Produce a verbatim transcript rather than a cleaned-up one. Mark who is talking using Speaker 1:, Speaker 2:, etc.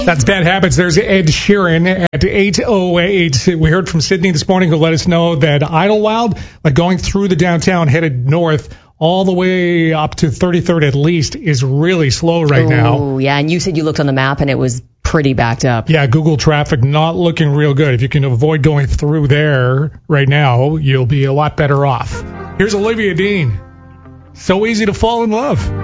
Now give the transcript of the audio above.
Speaker 1: That's Bad Habits. There's Ed Sheeran at eight oh eight. We heard from Sydney this morning who let us know that Idlewild, like going through the downtown, headed north all the way up to thirty-third at least, is really slow right
Speaker 2: Ooh,
Speaker 1: now.
Speaker 2: Oh, yeah. And you said you looked on the map and it was pretty backed up.
Speaker 1: Yeah, Google traffic not looking real good. If you can avoid going through there right now, you'll be a lot better off. Here's Olivia Dean. So easy to fall in love.